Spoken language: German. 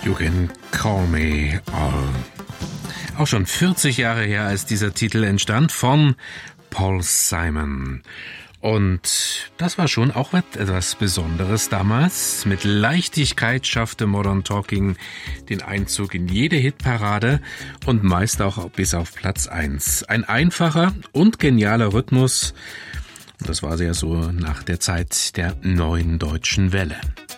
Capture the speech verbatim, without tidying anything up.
You Can Call Me All. Auch schon vierzig Jahre her, als dieser Titel entstand, von Paul Simon. Und das war schon auch etwas Besonderes damals. Mit Leichtigkeit schaffte Modern Talking den Einzug in jede Hitparade und meist auch bis auf Platz eins. Ein einfacher und genialer Rhythmus. Das war ja so nach der Zeit der neuen deutschen Welle.